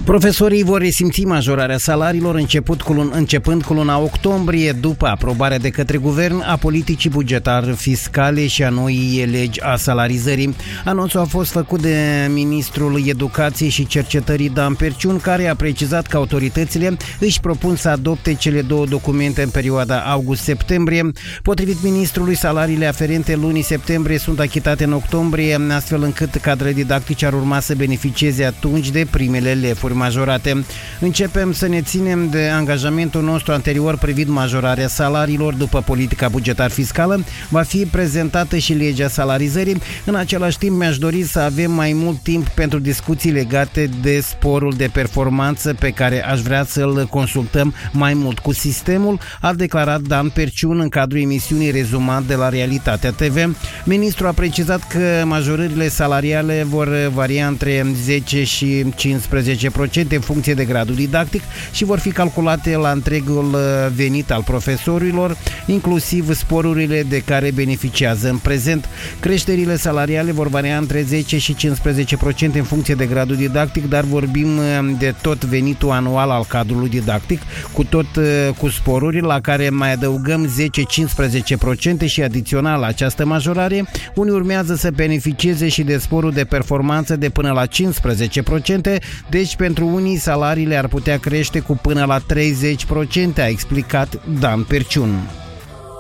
Profesorii vor resimți majorarea salariilor începând cu luna octombrie, după aprobarea de către guvern a politicii bugetare fiscale și a noii legi a salarizării. Anunțul a fost făcut de ministrul Educației și Cercetării Dan Perciun, care a precizat că autoritățile își propun să adopte cele două documente în perioada august-septembrie. Potrivit ministrului, salariile aferente lunii septembrie sunt achitate în octombrie, astfel încât cadrele didactice ar urma să beneficieze atunci de primele lefuri majorate. Începem să ne ținem de angajamentul nostru anterior privind majorarea salariilor. După politica bugetar fiscală va fi prezentată și legea salarizării. În același timp mi-aș dori să avem mai mult timp pentru discuții legate de sporul de performanță pe care aș vrea să-l consultăm mai mult cu sistemul, a declarat Dan Perciun în cadrul emisiunii Rezumat de la Realitatea TV. Ministrul a precizat că majorările salariale vor varia între 10 și 15% în funcție de gradul didactic și vor fi calculate la întregul venit al profesorilor, inclusiv sporurile de care beneficiază în prezent. Creșterile salariale vor varia între 10 și 15% în funcție de gradul didactic, dar vorbim de tot venitul anual al cadrului didactic, cu sporuri la care mai adăugăm 10-15% și adițional la această majorare, unii urmează să beneficieze și de sporul de performanță de până la 15%, deci pentru unii salariile ar putea crește cu până la 30%, a explicat Dan Perciun.